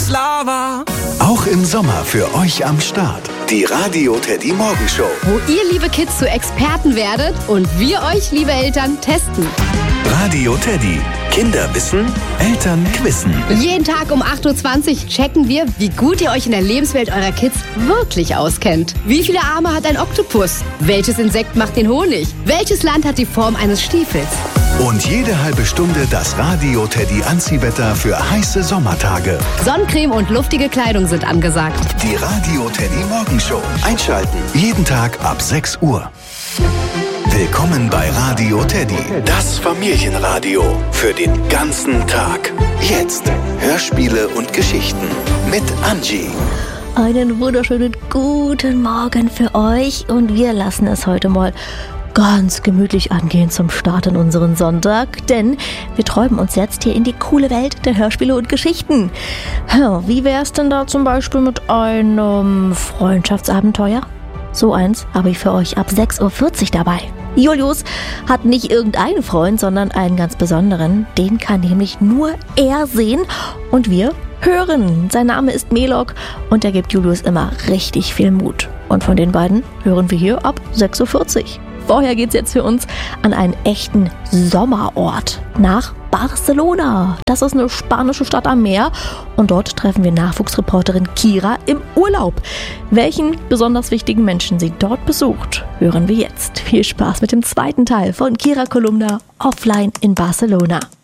Lava. Auch im Sommer für euch am Start. Die Radio Teddy Morgenshow. Wo ihr, liebe Kids, zu Experten werdet und wir euch, liebe Eltern, testen. Radio Teddy. Kinder wissen, Eltern quissen. Jeden Tag um 8.20 Uhr checken wir, wie gut ihr euch in der Lebenswelt eurer Kids wirklich auskennt. Wie viele Arme hat ein Oktopus? Welches Insekt macht den Honig? Welches Land hat die Form eines Stiefels? Und jede halbe Stunde das Radio Teddy Anziehwetter für heiße Sommertage. Sonnencreme und luftige Kleidung sind angesagt. Die Radio Teddy Morgenshow. Einschalten. Jeden Tag ab 6 Uhr. Willkommen bei Radio Teddy. Das Familienradio für den ganzen Tag. Jetzt Hörspiele und Geschichten mit Angie. Einen wunderschönen guten Morgen für euch und wir lassen es heute mal ganz gemütlich angehen zum Start in unseren Sonntag, denn wir träumen uns jetzt hier in die coole Welt der Hörspiele und Geschichten. Wie wär's denn da zum Beispiel mit einem Freundschaftsabenteuer? So eins habe ich für euch ab 6.40 Uhr dabei. Julius hat nicht irgendeinen Freund, sondern einen ganz besonderen. Den kann nämlich nur er sehen und wir hören. Sein Name ist Melok und er gibt Julius immer richtig viel Mut. Und von den beiden hören wir hier ab 6.40 Uhr. Vorher geht's jetzt für uns an einen echten Sommerort, nach Barcelona. Das ist eine spanische Stadt am Meer und dort treffen wir Nachwuchsreporterin Kira im Urlaub. Welchen besonders wichtigen Menschen sie dort besucht, hören wir jetzt. Viel Spaß mit dem zweiten Teil von Kira Kolumna Offline in Barcelona.